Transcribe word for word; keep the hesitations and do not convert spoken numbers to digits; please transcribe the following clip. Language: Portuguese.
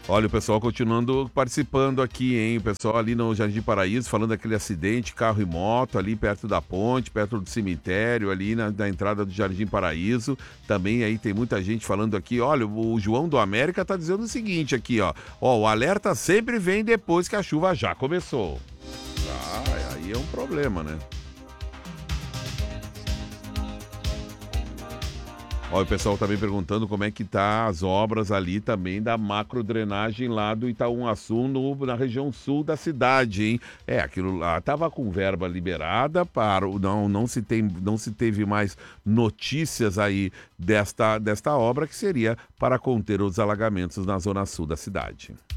Olha, o pessoal continuando participando aqui, hein? O pessoal ali no Jardim Paraíso falando daquele acidente, carro e moto ali perto da ponte, perto do cemitério, ali na, na entrada do Jardim Paraíso. Também aí tem muita gente falando aqui, olha, o João do América tá dizendo o seguinte aqui, ó. Ó, o alerta sempre vem depois que a chuva já começou. Ah, aí é um problema, né? Olha, o pessoal também perguntando como é que tá as obras ali também da macrodrenagem lá do Itaúaçu, no, na região sul da cidade, hein? É, aquilo lá tava com verba liberada para o não não se tem não se teve mais notícias aí desta desta obra que seria para conter os alagamentos na zona sul da cidade.